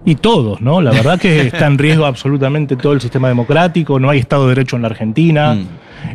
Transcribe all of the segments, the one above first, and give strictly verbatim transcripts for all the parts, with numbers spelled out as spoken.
Y todos, ¿no? La verdad que está en riesgo absolutamente todo el sistema democrático, no hay Estado de Derecho en la Argentina. Mm.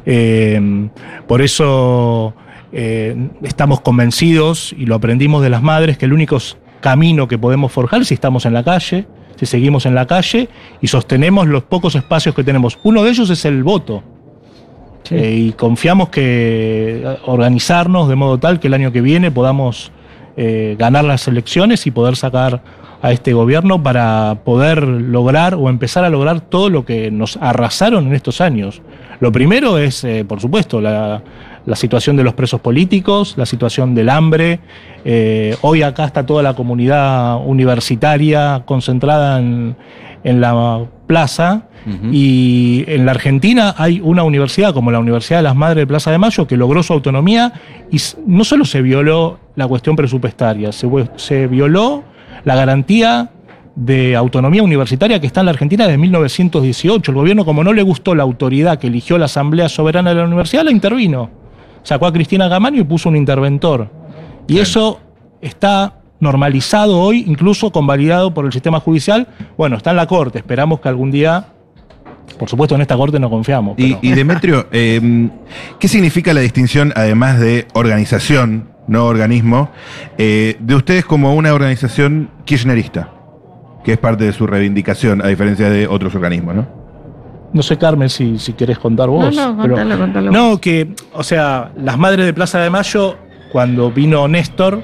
Eh, por eso eh, estamos convencidos, y lo aprendimos de las madres, que el único camino que podemos forjar es si estamos en la calle, si seguimos en la calle y sostenemos los pocos espacios que tenemos. Uno de ellos es el voto. Sí. Eh, y confiamos que organizarnos de modo tal que el año que viene podamos eh, ganar las elecciones y poder sacar a este gobierno para poder lograr o empezar a lograr todo lo que nos arrasaron en estos años. Lo primero es, eh, por supuesto, la, la situación de los presos políticos, la situación del hambre. Eh, hoy acá está toda la comunidad universitaria concentrada en, en la plaza. Uh-huh. Y en la Argentina hay una universidad como la Universidad de las Madres de Plaza de Mayo que logró su autonomía y no solo se violó la cuestión presupuestaria, se, se violó la garantía de autonomía universitaria que está en la Argentina desde mil novecientos dieciocho. El gobierno, como no le gustó la autoridad que eligió la Asamblea Soberana de la Universidad, la intervino. Sacó a Cristina Camaño y puso un interventor. Y claro, eso está normalizado hoy, incluso convalidado por el sistema judicial. Bueno, está en la Corte, esperamos que algún día... Por supuesto, en esta corte no confiamos. Pero... Y, y Demetrio, eh, ¿qué significa la distinción, además de organización, no organismo, eh, de ustedes como una organización kirchnerista, que es parte de su reivindicación, a diferencia de otros organismos, ¿no? No sé, Carmen, si, si querés contar vos. No, no, pero, contalo, contalo. No, que, o sea, las Madres de Plaza de Mayo, cuando vino Néstor,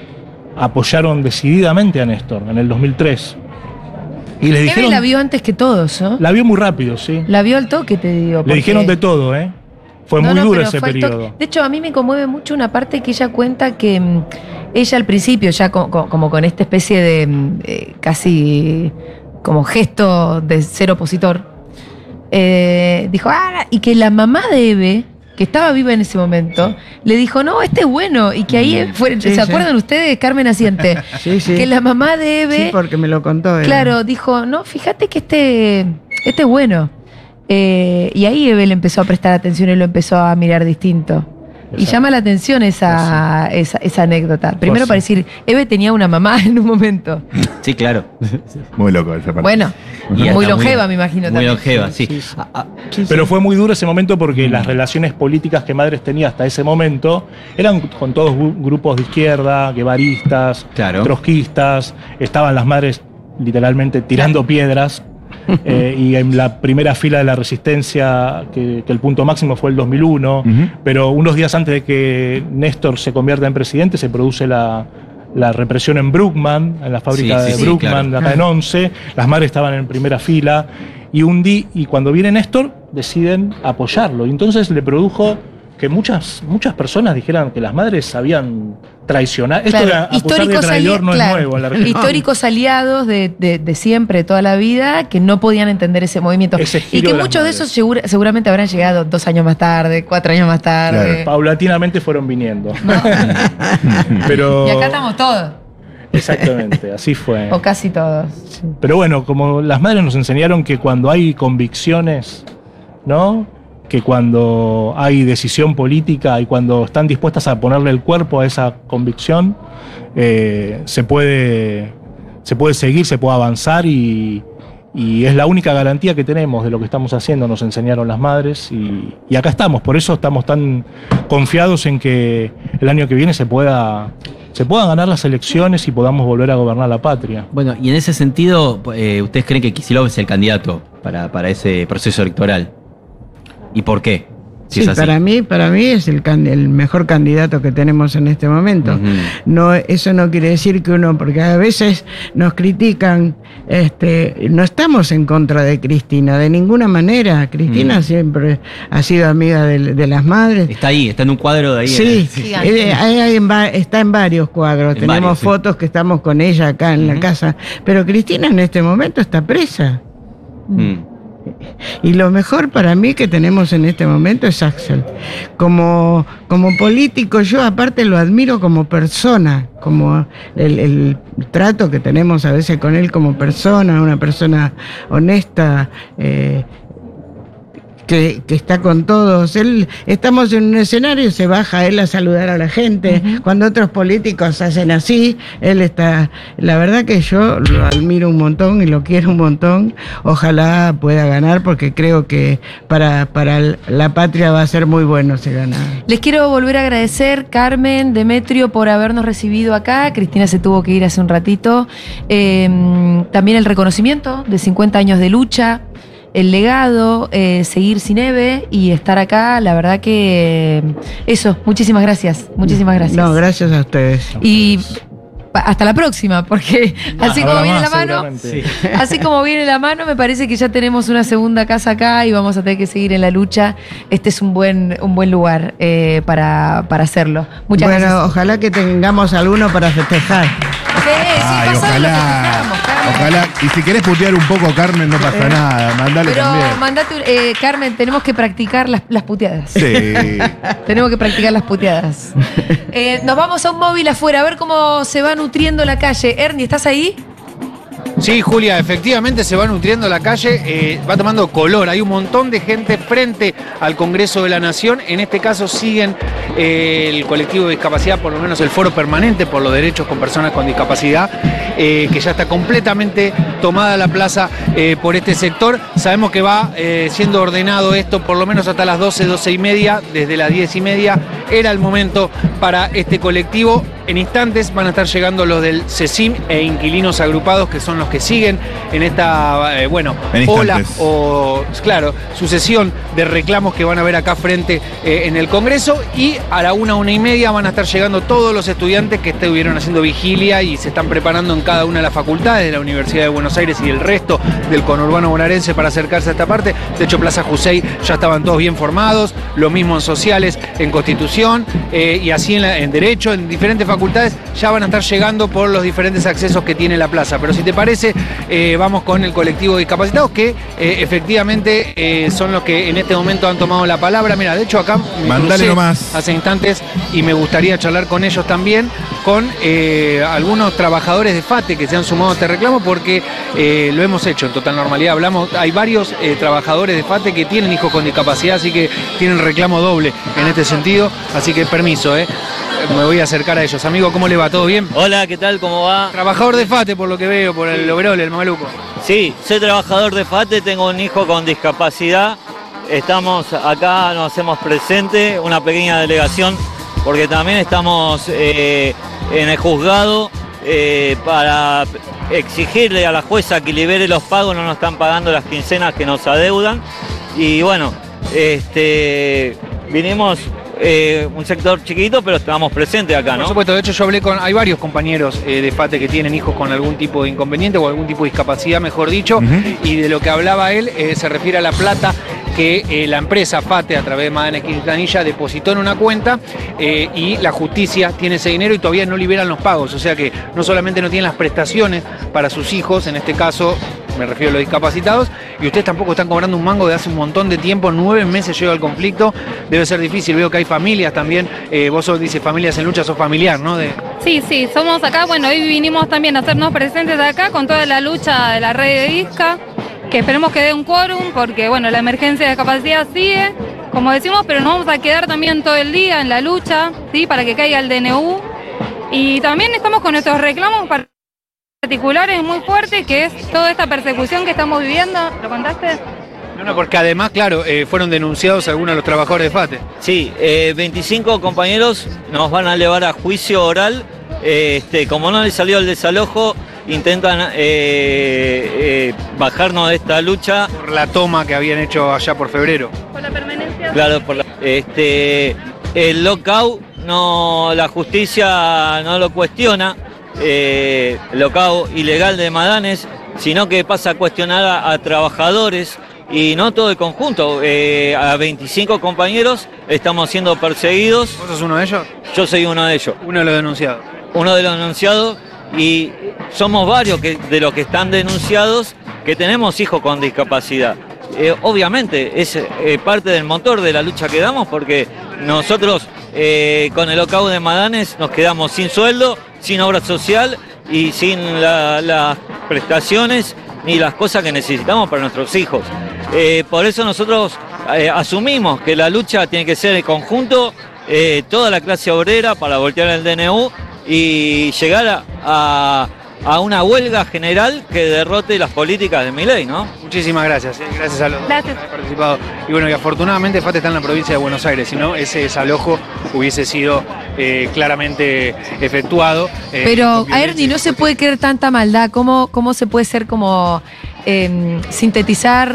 apoyaron decididamente a Néstor en el dos mil tres. Y les dijeron, Eve la vio antes que todos, ¿no? La vio muy rápido, sí. La vio al toque, te digo. Le porque... dijeron de todo, ¿eh? Fue no, muy no, duro ese fue periodo. De hecho, a mí me conmueve mucho una parte que ella cuenta que mmm, ella al principio, ya co co como con esta especie de eh, casi como gesto de ser opositor, eh, dijo, ah, y que la mamá de Eve, que estaba viva en ese momento, le dijo, no, este es bueno, y que ahí fue, sí, ¿se sí. acuerdan ustedes, Carmen Asiente? Sí, sí. Que la mamá de Eve, sí, porque me lo contó Eve. Claro, dijo, no, fíjate que este, este es bueno. Eh, y ahí Eve le empezó a prestar atención y lo empezó a mirar distinto. Exacto. Y llama la atención esa, esa, esa anécdota. Primero para decir, Eve tenía una mamá en un momento. Sí, claro. Muy loco esa parte. Bueno, y muy longeva, muy, me imagino. Muy también. longeva, sí. sí, sí. Ah, ah, sí Pero sí. fue muy duro ese momento porque mm. las relaciones políticas que Madres tenía hasta ese momento eran con todos grupos de izquierda, guevaristas, claro. trotskistas. Estaban las Madres literalmente tirando piedras. Eh, y en la primera fila de la resistencia, que, que el punto máximo fue el dos mil uno, uh-huh. pero unos días antes de que Néstor se convierta en presidente se produce la, la represión en Bruckmann, en la fábrica sí, de sí, Bruckmann, sí, claro. acá en Once. Las Madres estaban en primera fila y un día, y cuando viene Néstor deciden apoyarlo, y entonces le produjo que muchas, muchas personas dijeran que las Madres habían traicionado. Esto claro, de acusar de traidor no claro, es nuevo en la Argentina. Históricos aliados de, de, de siempre, de toda la vida, que no podían entender ese movimiento. Ese y que de muchos de esos segura, seguramente habrán llegado dos años más tarde, cuatro años más tarde. Claro. Paulatinamente fueron viniendo. ¿No? Pero... Y acá estamos todos. Exactamente, así fue. O casi todos. Sí. Pero bueno, como las Madres nos enseñaron que cuando hay convicciones, ¿no? Que cuando hay decisión política y cuando están dispuestas a ponerle el cuerpo a esa convicción, eh, se puede, se puede seguir, se puede avanzar y, y es la única garantía que tenemos de lo que estamos haciendo, nos enseñaron las Madres y, y acá estamos. Por eso estamos tan confiados en que el año que viene se pueda... se puedan ganar las elecciones y podamos volver a gobernar la patria. Bueno, y en ese sentido, eh, ¿ustedes creen que Kicillof es el candidato para, para ese proceso electoral? ¿Y por qué? Si sí, para mí, para mí es el, can, el mejor candidato que tenemos en este momento. Uh-huh. No, eso no quiere decir que uno, porque a veces nos critican, este, no estamos en contra de Cristina, de ninguna manera. Cristina uh-huh. siempre ha sido amiga de, de las Madres. Está ahí, está en un cuadro de ahí. Sí, sí. Eh, hay, hay en va, está en varios cuadros. En Tenemos varios, fotos sí. que estamos con ella acá en uh-huh. la casa. Pero Cristina en este momento está presa. Uh-huh. Y lo mejor para mí que tenemos en este momento es Axel. Como, como político, yo aparte lo admiro como persona, como el, el trato que tenemos a veces con él como persona, una persona honesta, eh, que, que está con todos. Él, estamos en un escenario, se baja él a saludar a la gente. Uh-huh. Cuando otros políticos hacen así, él está... La verdad que yo lo admiro un montón y lo quiero un montón. Ojalá pueda ganar porque creo que para, para la patria va a ser muy bueno si gana. Les quiero volver a agradecer, Carmen, Demetrio, por habernos recibido acá. Cristina se tuvo que ir hace un ratito. Eh, también el reconocimiento de cincuenta años de lucha, el legado, eh, seguir sin Eve y estar acá. La verdad que eso, muchísimas gracias. Muchísimas gracias. No, gracias a ustedes. Y hasta la próxima, porque no, así como viene más, la mano, sí. así como viene la mano, me parece que ya tenemos una segunda casa acá y vamos a tener que seguir en la lucha. Este es un buen, un buen lugar eh, para, para hacerlo. Muchas bueno, gracias. Bueno, ojalá que tengamos alguno para festejar. Sí, Ay, sí, ojalá, ojalá. Y si querés putear un poco, Carmen, no pasa nada. Mandale Pero también. mandate, eh, Carmen, tenemos que practicar las, las puteadas. Sí. Tenemos que practicar las puteadas. Eh, nos vamos a un móvil afuera a ver cómo se va nutriendo la calle. Ernie, ¿estás ahí? Sí, Julia, efectivamente se va nutriendo la calle, eh, va tomando color. Hay un montón de gente frente al Congreso de la Nación. En este caso siguen eh, el colectivo de discapacidad, por lo menos el foro permanente por los derechos con personas con discapacidad, eh, que ya está completamente tomada la plaza eh, por este sector. Sabemos que va eh, siendo ordenado esto por lo menos hasta las doce, doce y media. Desde las diez y media era el momento para este colectivo. En instantes van a estar llegando los del CECIM e inquilinos agrupados, que son los que siguen en esta, eh, bueno, en ola o, claro, sucesión de reclamos que van a ver acá frente eh, en el Congreso. Y a la una, una y media van a estar llegando todos los estudiantes que estuvieron haciendo vigilia y se están preparando en cada una de las facultades de la Universidad de Buenos Aires y el resto del conurbano bonaerense para acercarse a esta parte. De hecho, Plaza Jusey ya estaban todos bien formados, lo mismo en sociales, en Constitución eh, y así en, la, en Derecho, en diferentes facultades ya van a estar llegando por los diferentes accesos que tiene la plaza. Pero si te parece, eh, vamos con el colectivo de discapacitados que eh, efectivamente eh, son los que en este momento han tomado la palabra. Mira, de hecho acá me crucé nomás. hace instantes y me gustaría charlar con ellos también, con eh, algunos trabajadores de FATE que se han sumado a este reclamo porque eh, lo hemos hecho en total normalidad. Hablamos, hay varios eh, trabajadores de FATE que tienen hijos con discapacidad, así que tienen reclamo doble en este sentido. Así que permiso, eh. me voy a acercar a ellos. Amigo, ¿cómo le va? ¿Todo bien? Hola, ¿qué tal? ¿Cómo va? Trabajador de FATE, por lo que veo, por el overol, el mameluco. Sí, soy trabajador de FATE, tengo un hijo con discapacidad. Estamos acá, nos hacemos presente, una pequeña delegación, porque también estamos eh, en el juzgado eh, para exigirle a la jueza que libere los pagos, no nos están pagando las quincenas que nos adeudan. Y bueno, este, vinimos... Eh, un sector chiquito, pero estamos presentes acá, ¿no? Por supuesto, de hecho yo hablé con, hay varios compañeros eh, de FATE que tienen hijos con algún tipo de inconveniente o algún tipo de discapacidad, mejor dicho, uh-huh. Y de lo que hablaba él eh, se refiere a la plata que eh, la empresa FATE a través de Madana Quintanilla depositó en una cuenta eh, y la justicia tiene ese dinero y todavía no liberan los pagos, o sea que no solamente no tienen las prestaciones para sus hijos, en este caso me refiero a los discapacitados, y ustedes tampoco están cobrando un mango de hace un montón de tiempo, nueve meses llega el conflicto, debe ser difícil, veo que hay familias también, eh, vos sos, dice familias en lucha, sos familiar, ¿no? De... Sí, sí, somos acá, bueno, hoy vinimos también a hacernos presentes acá con toda la lucha de la red de Disca, que esperemos que dé un quórum, porque bueno, la emergencia de discapacidad sigue, como decimos, pero nos vamos a quedar también todo el día en la lucha, ¿sí? Para que caiga el D N U, y también estamos con nuestros reclamos para particulares muy fuertes, que es toda esta persecución que estamos viviendo. ¿Lo contaste? No, no, porque además, claro, eh, fueron denunciados algunos de los trabajadores de FATE. Sí, eh, veinticinco compañeros nos van a llevar a juicio oral. Eh, este, como no les salió el desalojo, intentan eh, eh, bajarnos de esta lucha. Por la toma que habían hecho allá por febrero. Por la permanencia. Claro, por la, este, el lockout, no, la justicia no lo cuestiona. Eh, lockout ilegal de Madanes, sino que pasa a cuestionar a, a trabajadores y no todo el conjunto. Eh, a veinticinco compañeros estamos siendo perseguidos. ¿Vos sos uno de ellos? Yo soy uno de ellos. Uno de los denunciados. Uno de los denunciados, y somos varios que, de los que están denunciados que tenemos hijos con discapacidad. Eh, obviamente es eh, parte del motor de la lucha que damos, porque nosotros eh, con el lockout de Madanes nos quedamos sin sueldo, sin obra social y sin la, las prestaciones ni las cosas que necesitamos para nuestros hijos. Eh, por eso nosotros eh, asumimos que la lucha tiene que ser en conjunto, eh, toda la clase obrera para voltear el D N U y llegar a, a, a una huelga general que derrote las políticas de Milei, ¿no? Muchísimas gracias, eh, gracias a los Gracias. que han participado. Y bueno, y afortunadamente FATE está en la provincia de Buenos Aires, si no, ese desalojo hubiese sido eh, claramente efectuado. eh, Pero, con a Ernie, no se puede creer tanta maldad. ¿Cómo, cómo se puede ser como eh, sintetizar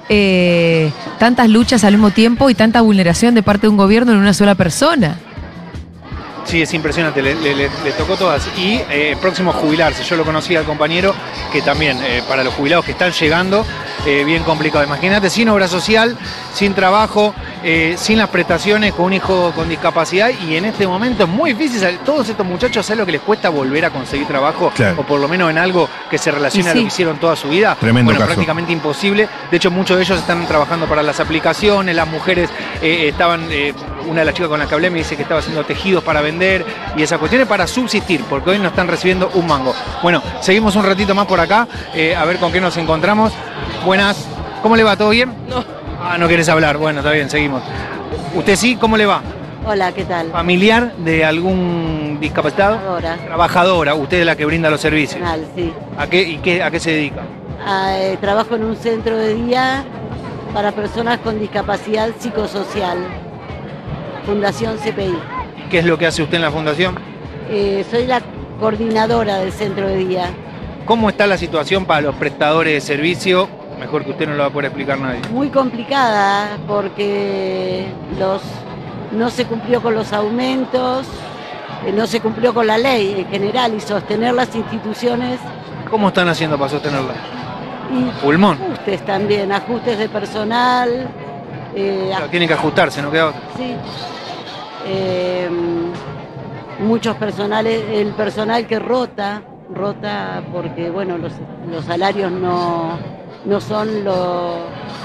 eh, tantas luchas al mismo tiempo y tanta vulneración de parte de un gobierno en una sola persona? Sí, es impresionante, le, le- le- le tocó todas. Y eh, próximo a jubilarse, yo lo conocí al compañero, que también eh, para los jubilados que están llegando, eh, bien complicado. Imagínate, sin obra social, sin trabajo, eh, sin las prestaciones, con un hijo con discapacidad, y en este momento es muy difícil. Todos estos muchachos, ¿sabes lo que les cuesta volver a conseguir trabajo? Claro. O por lo menos en algo que se relacione Y a sí. lo que hicieron toda su vida. Tremendo bueno, caso. prácticamente imposible. De hecho, muchos de ellos están trabajando para las aplicaciones, las mujeres eh, estaban, eh, una de las chicas con la que hablé me dice que estaba haciendo tejidos para vender y esas cuestiones para subsistir, porque hoy no están recibiendo un mango. Bueno, seguimos un ratito más por acá, eh, a ver con qué nos encontramos. Buenas, ¿cómo le va? ¿Todo bien? No. Ah, no querés hablar, bueno, está bien, seguimos. ¿Usted sí? ¿Cómo le va? Hola, ¿qué tal? ¿Familiar de algún discapacitado? Ahora, Trabajadora, usted es la que brinda los servicios. canal, sí. ¿A qué, y qué, a qué se dedica? Ah, eh, trabajo en un centro de día para personas con discapacidad psicosocial, Fundación C P I. ¿Qué es lo que hace usted en la fundación? Eh, soy la coordinadora del centro de día. ¿Cómo está la situación para los prestadores de servicio? Mejor que usted no lo va a poder explicar nadie. Muy complicada porque los, no se cumplió con los aumentos, eh, no se cumplió con la ley en general y sostener las instituciones ¿Cómo están haciendo para sostenerla? y Pulmón. ajustes también, ajustes de personal. eh, Claro, tienen que ajustarse, no queda otra. Sí. Eh, muchos personales, el personal que rota, rota porque bueno, los, los salarios no, no son lo,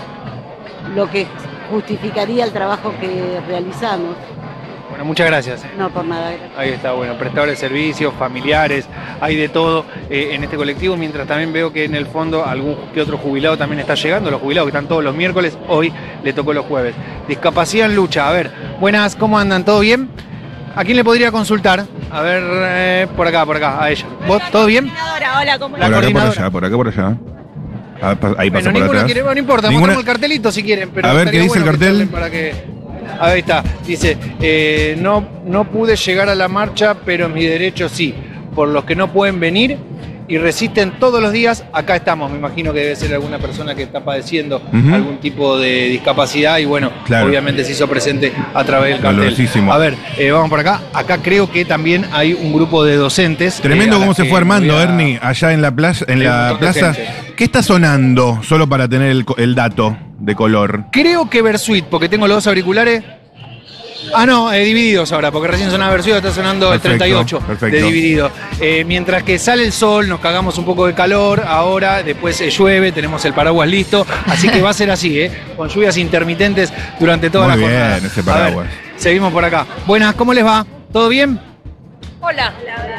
lo que justificaría el trabajo que realizamos. Bueno, muchas gracias. eh. No por nada. Ahí está, bueno, prestadores de servicios, familiares, hay de todo eh, en este colectivo, mientras también veo que en el fondo algún que otro jubilado también está llegando, los jubilados que están todos los miércoles, hoy le tocó los jueves. Discapacidad en lucha, a ver, buenas, ¿cómo andan? ¿Todo bien? ¿A quién le podría consultar? A ver, eh, por acá, por acá, a ella. ¿Vos, todo bien? Hola, ¿cómo La por acá, por coordinadora. allá, por acá, por allá. Ah, pa- ahí pasa Bueno, por ninguno atrás. quiere, bueno, no importa, Ninguna- mostramos el cartelito si quieren, pero A ver, estaría ¿qué dice bueno el que cartel? charlen Para que... Ahí está, dice, eh, no, no pude llegar a la marcha, pero mis derechos sí, por los que no pueden venir y resisten todos los días, acá estamos, me imagino que debe ser alguna persona que está padeciendo Ujú. algún tipo de discapacidad y bueno, Claro. obviamente se hizo presente a través del cartel. Dolorosísimo. A ver, eh, vamos por acá, acá creo que también hay un grupo de docentes. Tremendo eh, a cómo las se que fue armando, voy a- Ernie, allá en la plaza, en Hay un la montón de plaza. gente. ¿Qué está sonando? Solo para tener el, co- el dato de color. Creo que Versuit, porque tengo los dos auriculares. Ah, no, eh, divididos ahora, porque recién sonaba Versuit, está sonando Perfecto, el treinta y ocho perfecto. de dividido. Eh, mientras que sale el sol, nos cagamos un poco de calor, ahora, después eh, llueve, tenemos el paraguas listo, así que va a ser así, ¿eh? Con lluvias intermitentes durante toda Muy la bien, jornada. ese A paraguas. ver, seguimos por acá. Buenas, ¿cómo les va? ¿Todo bien? Hola.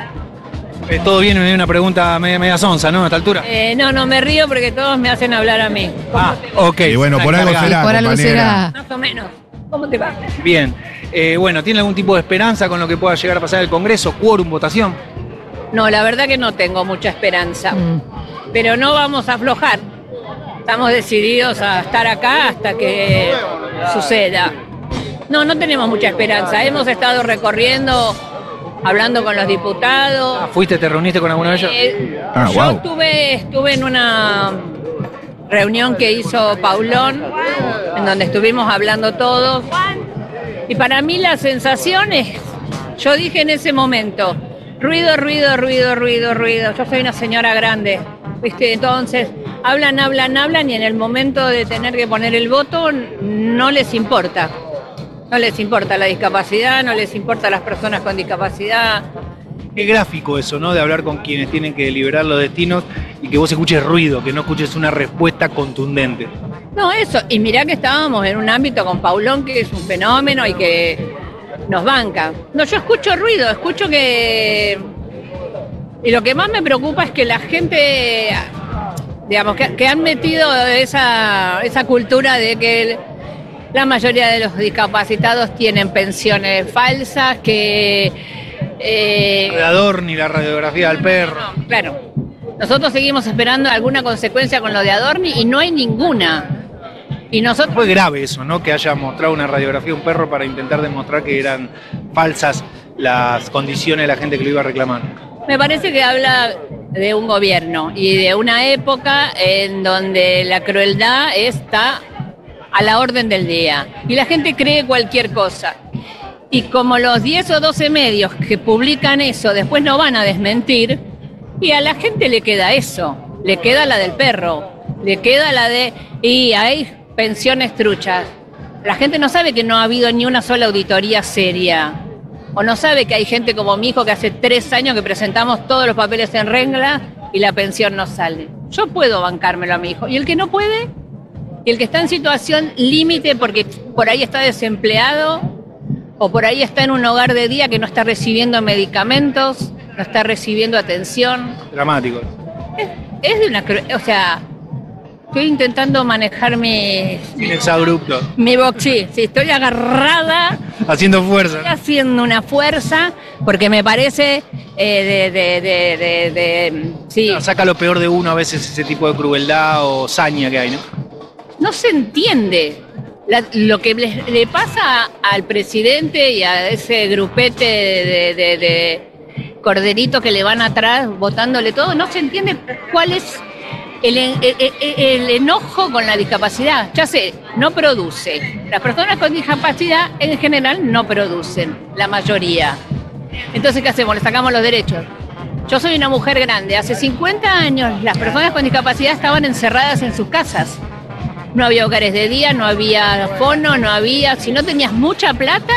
Eh, todo bien, me dio una pregunta media, media sonsa, ¿no? A esta altura. Eh, no, no me río porque todos me hacen hablar a mí. Ah, ok. Y bueno, por algo Encargada. será, Por algo compañera. será. Más o menos. ¿Cómo te va? Bien. Eh, bueno, ¿tiene algún tipo de esperanza con lo que pueda llegar a pasar el Congreso? ¿Quórum, votación? No, la verdad que no tengo mucha esperanza. Mm. Pero no vamos a aflojar. Estamos decididos a estar acá hasta que suceda. No, no tenemos mucha esperanza. Hemos estado recorriendo, hablando con los diputados. ¿Fuiste, te reuniste con alguno de ellos? Eh, Ah, yo guau. estuve, estuve en una reunión que hizo Paulón, en donde estuvimos hablando todos. Y para mí la sensación es, yo dije en ese momento, ruido, ruido, ruido, ruido, ruido. Yo soy una señora grande, ¿viste? Entonces, hablan, hablan, hablan y en el momento de tener que poner el voto no les importa. No les importa la discapacidad, no les importa las personas con discapacidad. Qué gráfico eso, ¿no? De hablar con quienes tienen que deliberar los destinos y que vos escuches ruido, que no escuches una respuesta contundente. No, eso. Y mirá que estábamos en un ámbito con Paulón, que es un fenómeno y que nos banca. No, yo escucho ruido, escucho que... Y lo que más me preocupa es que la gente, digamos, que, que han metido esa, esa cultura de que el, la mayoría de los discapacitados tienen pensiones falsas, que... Eh, de Adorni, la radiografía del perro. No, claro. Nosotros seguimos esperando alguna consecuencia con lo de Adorni y no hay ninguna. Y nosotros... Fue grave eso, ¿no? Que haya mostrado una radiografía de un perro para intentar demostrar que eran falsas las condiciones de la gente que lo iba a reclamar. Me parece que habla de un gobierno y de una época en donde la crueldad está a la orden del día y la gente cree cualquier cosa. Y como los diez o doce medios que publican eso después no van a desmentir, y a la gente le queda eso, le queda la del perro, le queda la de... y hay pensiones truchas. La gente no sabe que no ha habido ni una sola auditoría seria. O no sabe que hay gente como mi hijo que hace tres años que presentamos todos los papeles en regla y la pensión no sale. Yo puedo bancármelo a mi hijo. Y el que no puede, y el que está en situación límite porque por ahí está desempleado, o por ahí está en un hogar de día que no está recibiendo medicamentos, no está recibiendo atención. Dramático. Es, es de una... O sea... Estoy intentando manejar mi... Sin exabrupto. Mi box, sí, sí, estoy agarrada. Haciendo fuerza. Estoy haciendo una fuerza, porque me parece eh, de, de, de, de, de... Sí. No, saca lo peor de uno a veces ese tipo de crueldad o saña que hay, ¿no? No se entiende. La, lo que le, le pasa al presidente y a ese grupete de, de, de, de corderitos que le van atrás votándole todo, no se entiende cuál es... El, el, el, el enojo con la discapacidad. Ya sé, no produce. Las personas con discapacidad en general no producen, la mayoría. Entonces, ¿qué hacemos? Le sacamos los derechos. Yo soy una mujer grande. Hace cincuenta años las personas con discapacidad estaban encerradas en sus casas. No había hogares de día, no había fono, no había... Si no tenías mucha plata...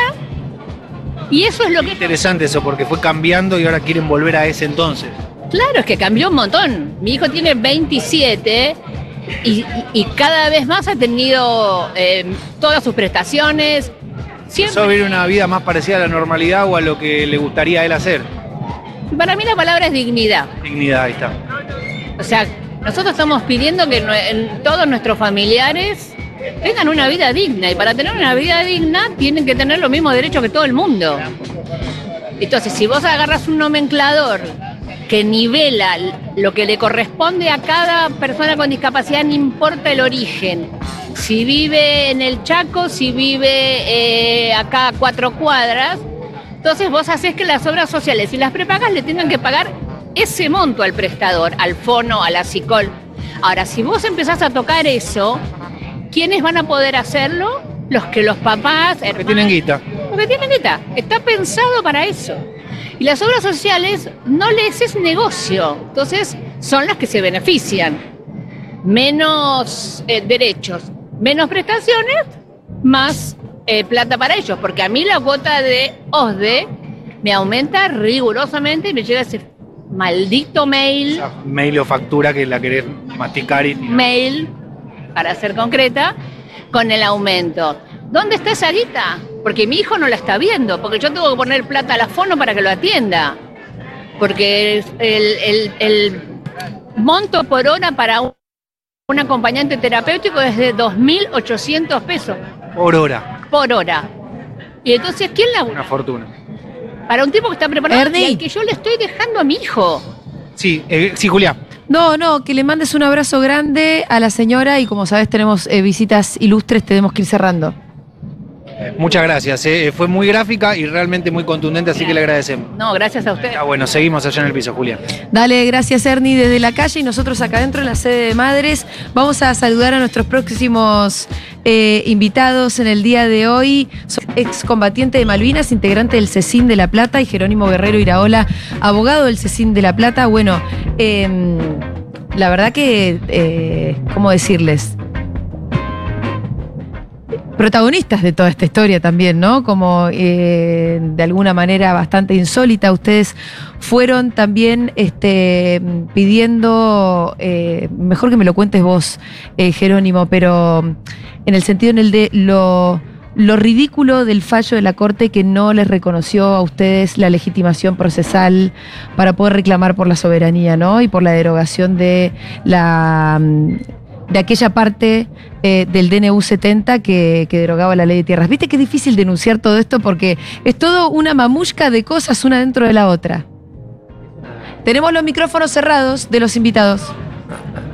Y eso es lo que... Interesante eso, porque fue cambiando y ahora quieren volver a ese entonces. Claro, es que cambió un montón. Mi hijo tiene veintisiete y, y cada vez más ha tenido eh, todas sus prestaciones. Siempre... ¿Empezó a vivir una vida más parecida a la normalidad o a lo que le gustaría a él hacer? Para mí la palabra es dignidad. Dignidad, ahí está. O sea, nosotros estamos pidiendo que en todos nuestros familiares tengan una vida digna. Y para tener una vida digna tienen que tener los mismos derechos que todo el mundo. Entonces, si vos agarras un nomenclador que nivela lo que le corresponde a cada persona con discapacidad, no importa el origen. Si vive en el Chaco, si vive eh, acá a cuatro cuadras, entonces vos haces que las obras sociales y las prepagas le tengan que pagar ese monto al prestador, al fono, a la SICOL. Ahora, si vos empezás a tocar eso, ¿quiénes van a poder hacerlo? Los que los papás... Los que tienen guita. Los que tienen guita. Está pensado para eso. Y las obras sociales no les es negocio, entonces son las que se benefician. Menos eh, derechos, menos prestaciones, más eh, plata para ellos, porque a mí la cuota de O S D E me aumenta rigurosamente y me llega ese maldito mail. Esa mail o factura que la querés masticar y... Mail, para ser concreta, con el aumento. ¿Dónde está esa guita? Porque mi hijo no la está viendo, porque yo tengo que poner plata a la fono para que lo atienda. Porque el, el, el monto por hora para un, un acompañante terapéutico es de dos mil ochocientos pesos. Por hora. Por hora. Y entonces, ¿quién la... Una fortuna. Para un tipo que está preparado Ernie. y al que yo le estoy dejando a mi hijo. Sí, eh, sí, Julia. No, no, que le mandes un abrazo grande a la señora y como sabes tenemos eh, visitas ilustres, tenemos que ir cerrando. Muchas gracias, eh. fue muy gráfica y realmente muy contundente, así que le agradecemos. No, gracias a usted. Ah, bueno, seguimos allá en el piso, Julia. Dale, gracias Ernie desde la calle y nosotros acá adentro en la sede de Madres. Vamos a saludar a nuestros próximos eh, invitados en el día de hoy. Excombatiente de Malvinas, integrante del CECIN de La Plata, y Jerónimo Guerrero Iraola, abogado del CECIN de La Plata. Bueno, eh, la verdad que, eh, ¿cómo decirles? Protagonistas de toda esta historia también, ¿no? Como eh, de alguna manera bastante insólita. Ustedes fueron también este, pidiendo, eh, mejor que me lo cuentes vos, eh, Jerónimo, pero en el sentido en el de lo, lo ridículo del fallo de la Corte que no les reconoció a ustedes la legitimación procesal para poder reclamar por la soberanía, ¿no? Y por la derogación de la... de aquella parte eh, del D N U setenta que, que derogaba la ley de tierras. Viste que es difícil denunciar todo esto porque es todo una mamushka de cosas una dentro de la otra. Tenemos los micrófonos cerrados de los invitados.